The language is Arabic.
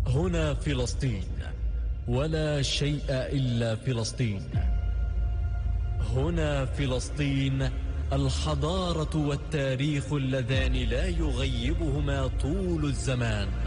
هنا فلسطين، ولا شيء إلا فلسطين. هنا فلسطين، الحضارة والتاريخ اللذان لا يغيبهما طول الزمان.